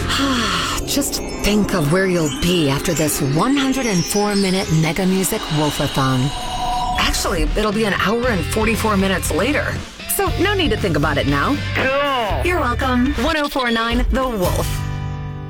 Just think of where you'll be after this 104-minute Mega Music Wolfathon. Actually, it'll be an hour and 44 minutes later. So no need to think about it now. Cool. You're welcome. 104.9 The Wolf.